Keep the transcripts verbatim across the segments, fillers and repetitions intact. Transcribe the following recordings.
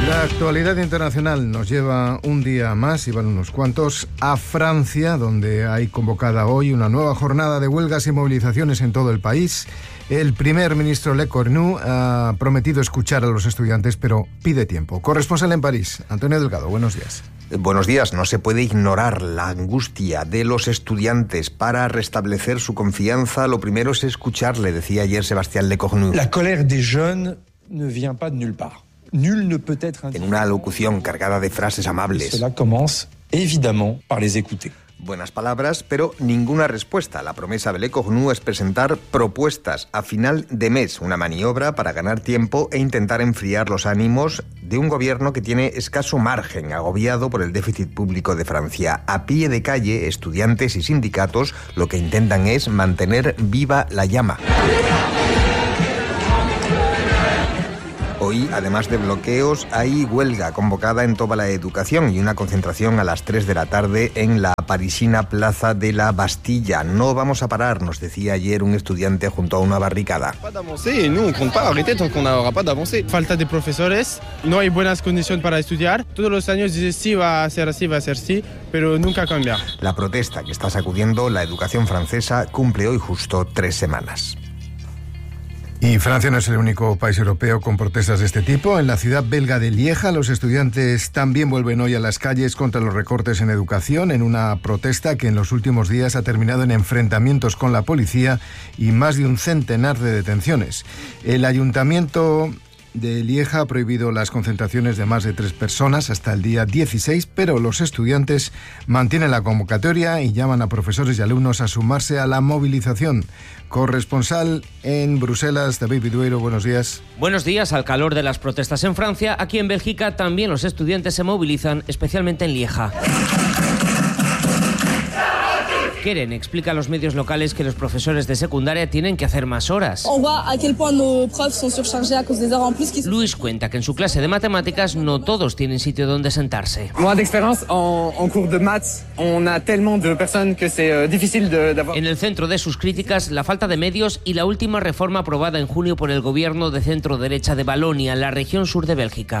La actualidad internacional nos lleva un día más, y van unos cuantos, a Francia, donde hay convocada hoy una nueva jornada de huelgas y movilizaciones en todo el país. El primer ministro Le Cornu ha prometido escuchar a los estudiantes, pero pide tiempo. Corresponsal en París, Antonio Delgado, buenos días. Buenos días. No se puede ignorar la angustia de los estudiantes. Para restablecer su confianza, lo primero es escucharle, decía ayer Sebastián Le Cornu. La colère des jeunes ne vient pas de nulle part. Nul ne peut être En una alocución cargada de frases amables. Cela commence évidemment par les écouter. Buenas palabras, pero ninguna respuesta. La promesa de Le Cornu es presentar propuestas a final de mes, una maniobra para ganar tiempo e intentar enfriar los ánimos de un gobierno que tiene escaso margen, agobiado por el déficit público de Francia. A pie de calle, estudiantes y sindicatos lo que intentan es mantener viva la llama. Hoy, además de bloqueos, hay huelga convocada en toda la educación y una concentración a las tres de la tarde en la parisina Plaza de la Bastilla. No vamos a parar, nos decía ayer un estudiante junto a una barricada. Falta de profesores, no hay buenas condiciones para estudiar. Todos los años dice sí, va a ser así, va a ser sí, pero nunca cambia. La protesta que está sacudiendo la educación francesa cumple hoy justo tres semanas. Y Francia no es el único país europeo con protestas de este tipo. En la ciudad belga de Lieja, los estudiantes también vuelven hoy a las calles contra los recortes en educación, en una protesta que en los últimos días ha terminado en enfrentamientos con la policía y más de un centenar de detenciones. El ayuntamiento de Lieja ha prohibido las concentraciones de más de tres personas hasta el día dieciséis, pero los estudiantes mantienen la convocatoria y llaman a profesores y alumnos a sumarse a la movilización. Corresponsal en Bruselas, David Vidueiro, buenos días. Buenos días. Al calor de las protestas en Francia, aquí en Bélgica también los estudiantes se movilizan, especialmente en Lieja. Keren explica a los medios locales que los profesores de secundaria tienen que hacer más horas. Luis cuenta que en su clase de matemáticas no todos tienen sitio donde sentarse. En el centro de sus críticas, la falta de medios y la última reforma aprobada en junio por el gobierno de centro-derecha de Valonia, en la región sur de Bélgica.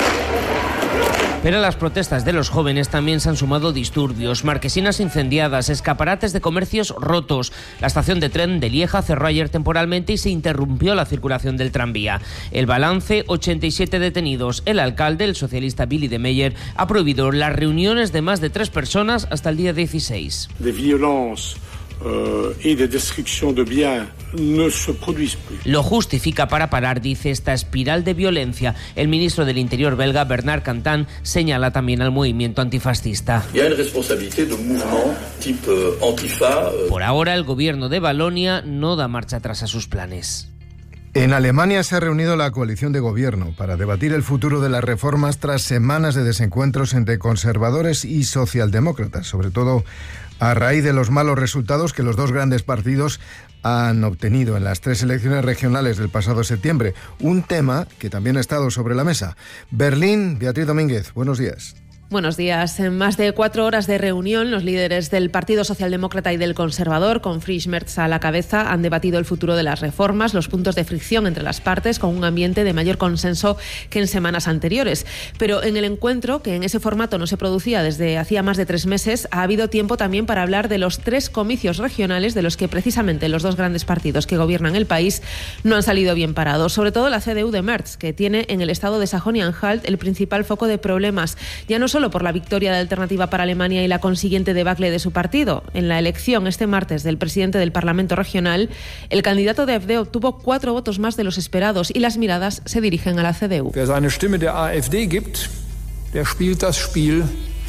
Pero a las protestas de los jóvenes también se han sumado disturbios, marquesinas incendiadas, escaparates de comercios rotos. La estación de tren de Lieja cerró ayer temporalmente y se interrumpió la circulación del tranvía. El balance, ochenta y siete detenidos. El alcalde, el socialista Willy de Meyer, ha prohibido las reuniones de más de tres personas hasta el día dieciséis. De violencia Uh, y de destrucción de bienes no se produce plus. Lo justifica para parar, dice, esta espiral de violencia. El ministro del Interior belga, Bernard Cantan, señala también al movimiento antifascista. Il y a une responsabilité de mouvement type antifa. Por ahora, el gobierno de Valonia no da marcha atrás a sus planes. En Alemania se ha reunido la coalición de gobierno para debatir el futuro de las reformas tras semanas de desencuentros entre conservadores y socialdemócratas, sobre todo a raíz de los malos resultados que los dos grandes partidos han obtenido en las tres elecciones regionales del pasado septiembre. Un tema que también ha estado sobre la mesa. Berlín, Beatriz Domínguez, buenos días. Buenos días. En más de cuatro horas de reunión, los líderes del Partido Socialdemócrata y del Conservador, con Friedrich Merz a la cabeza, han debatido el futuro de las reformas, los puntos de fricción entre las partes, con un ambiente de mayor consenso que en semanas anteriores. Pero en el encuentro, que en ese formato no se producía desde hacía más de tres meses, ha habido tiempo también para hablar de los tres comicios regionales de los que precisamente los dos grandes partidos que gobiernan el país no han salido bien parados. Sobre todo la C D U de Merz, que tiene en el estado de Sajonia-Anhalt el principal foco de problemas, ya no solo solo por la victoria de Alternativa para Alemania y la consiguiente debacle de su partido. En la elección este martes del presidente del Parlamento Regional, el candidato de AfD obtuvo cuatro votos más de los esperados y las miradas se dirigen a la C D U. Wer seine Stimme der AfD gibt, der spielt das Spiel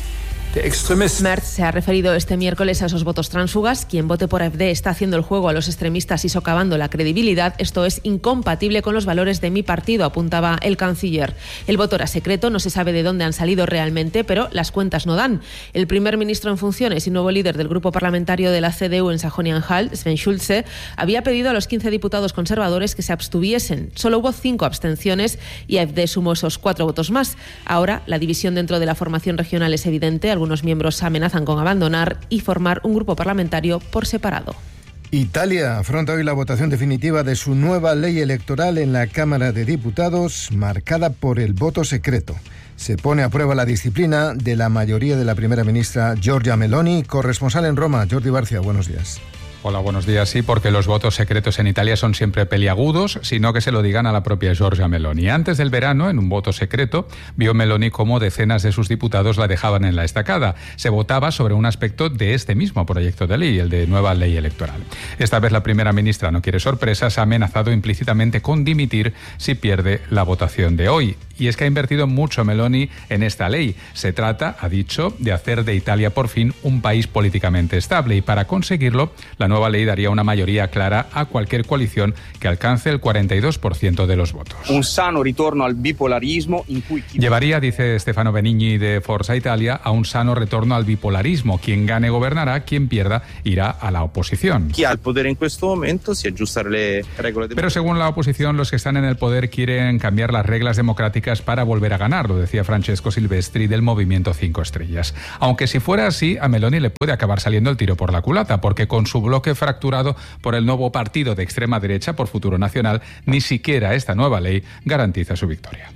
der Extremisten. Merz se ha referido este miércoles a esos votos tránsfugas. Quien vote por AfD está haciendo el juego a los extremistas y socavando la credibilidad. Esto es incompatible con los valores de mi partido, apuntaba el canciller. El voto era secreto, no se sabe de dónde han salido realmente, pero las cuentas no dan. El primer ministro en funciones y nuevo líder del grupo parlamentario de la C D U en Sajonia-Anhalt, Sven Schulze, había pedido a los quince diputados conservadores que se abstuviesen. Solo hubo cinco abstenciones y AfD sumó esos cuatro votos más. Ahora, la división dentro de la formación regional es evidente. Algunos miembros amenazan con abandonar y formar un grupo parlamentario por separado. Italia afronta hoy la votación definitiva de su nueva ley electoral en la Cámara de Diputados, marcada por el voto secreto. Se pone a prueba la disciplina de la mayoría de la primera ministra Giorgia Meloni, corresponsal en Roma. Jordi Barcia, buenos días. Hola, buenos días. Sí, porque los votos secretos en Italia son siempre peliagudos, sino que se lo digan a la propia Giorgia Meloni. Antes del verano, en un voto secreto, vio Meloni cómo decenas de sus diputados la dejaban en la estacada. Se votaba sobre un aspecto de este mismo proyecto de ley, el de nueva ley electoral. Esta vez la primera ministra no quiere sorpresas, ha amenazado implícitamente con dimitir si pierde la votación de hoy. Y es que ha invertido mucho Meloni en esta ley. Se trata, ha dicho, de hacer de Italia por fin un país políticamente estable, y para conseguirlo, la nueva ley daría una mayoría clara a cualquier coalición que alcance el cuarenta y dos por ciento de los votos. Un sano retorno al bipolarismo. Llevaría, dice Stefano Benigni de Forza Italia, a un sano retorno al bipolarismo. Quien gane gobernará, quien pierda irá a la oposición. Quien ha el poder en este momento si ajustar las reglas. Pero según la oposición, los que están en el poder quieren cambiar las reglas democráticas para volver a ganar, lo decía Francesco Silvestri del Movimiento Cinco Estrellas. Aunque si fuera así, a Meloni le puede acabar saliendo el tiro por la culata, porque con su bloque fracturado por el nuevo partido de extrema derecha, por Futuro Nacional, ni siquiera esta nueva ley garantiza su victoria.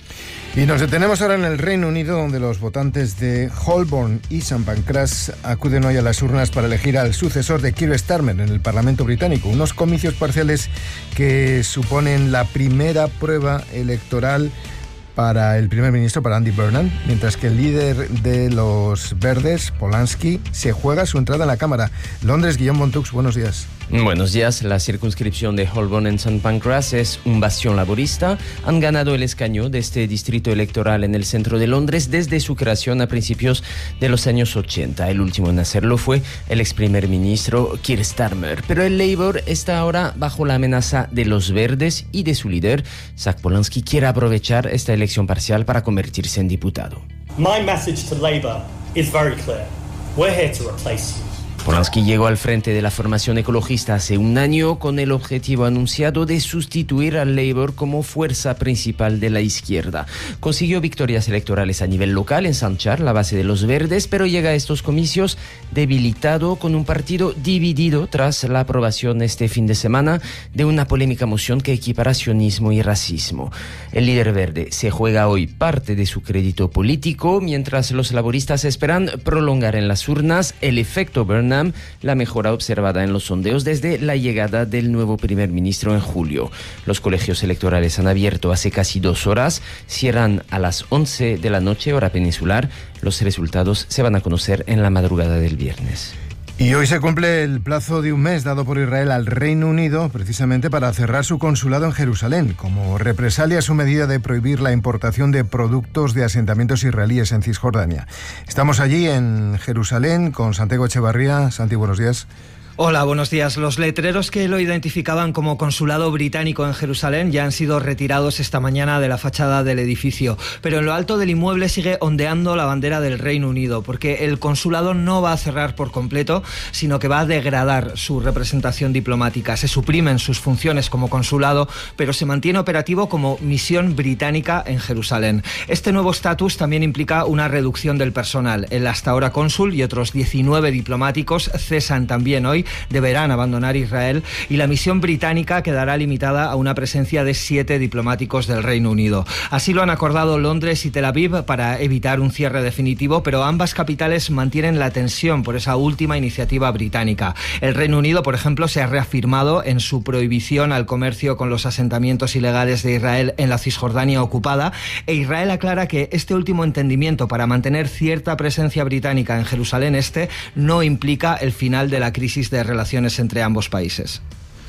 Y nos detenemos ahora en el Reino Unido, donde los votantes de Holborn y Saint Pancras acuden hoy a las urnas para elegir al sucesor de Keir Starmer en el Parlamento británico. Unos comicios parciales que suponen la primera prueba electoral para el primer ministro, para Andy Burnham, mientras que el líder de los Verdes, Polanski, se juega su entrada en la Cámara. Londres, Guillaume Montux, buenos días. Buenos días. La circunscripción de Holborn en Saint Pancras es un bastión laborista. Han ganado el escaño de este distrito electoral en el centro de Londres desde su creación a principios de los años ochenta. El último en hacerlo fue el ex primer ministro Keir Starmer. Pero el Labour está ahora bajo la amenaza de los Verdes y de su líder, Zach Polanski, quiere aprovechar esta elección parcial para convertirse en diputado. My message to Labour is very clear. We're here to replace you. Polanski llegó al frente de la formación ecologista hace un año con el objetivo anunciado de sustituir al Labour como fuerza principal de la izquierda. Consiguió victorias electorales a nivel local en Saint Charles, la base de los Verdes, pero llega a estos comicios debilitado, con un partido dividido tras la aprobación este fin de semana de una polémica moción que equipara sionismo y racismo. El líder verde se juega hoy parte de su crédito político, mientras los laboristas esperan prolongar en las urnas el efecto Burnham, la mejora observada en los sondeos desde la llegada del nuevo primer ministro en julio. Los colegios electorales han abierto hace casi dos horas, cierran a las once de la noche, hora peninsular. Los resultados se van a conocer en la madrugada del viernes. Y hoy se cumple el plazo de un mes dado por Israel al Reino Unido precisamente para cerrar su consulado en Jerusalén, como represalia a su medida de prohibir la importación de productos de asentamientos israelíes en Cisjordania. Estamos allí en Jerusalén con Santiago Echevarría. Santi, buenos días. Hola, buenos días. Los letreros que lo identificaban como consulado británico en Jerusalén ya han sido retirados esta mañana de la fachada del edificio, pero en lo alto del inmueble sigue ondeando la bandera del Reino Unido, porque el consulado no va a cerrar por completo, sino que va a degradar su representación diplomática. Se suprimen sus funciones como consulado, pero se mantiene operativo como misión británica en Jerusalén. Este nuevo estatus también implica una reducción del personal. El hasta ahora cónsul y otros diecinueve diplomáticos cesan también hoy, deberán abandonar Israel, y la misión británica quedará limitada a una presencia de siete diplomáticos del Reino Unido. Así lo han acordado Londres y Tel Aviv para evitar un cierre definitivo, pero ambas capitales mantienen la tensión por esa última iniciativa británica. El Reino Unido, por ejemplo, se ha reafirmado en su prohibición al comercio con los asentamientos ilegales de Israel en la Cisjordania ocupada, e Israel aclara que este último entendimiento para mantener cierta presencia británica en Jerusalén Este no implica el final de la crisis de relaciones entre ambos países.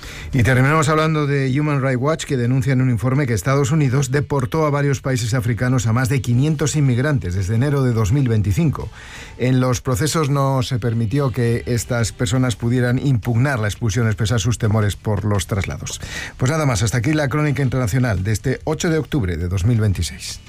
Y terminamos hablando de Human Rights Watch, que denuncia en un informe que Estados Unidos deportó a varios países africanos a más de quinientos inmigrantes desde enero de dos mil veinticinco. En los procesos no se permitió que estas personas pudieran impugnar la expulsión, expresar sus temores por los traslados. Pues nada más, hasta aquí la crónica internacional de este ocho de octubre de dos mil veintiséis.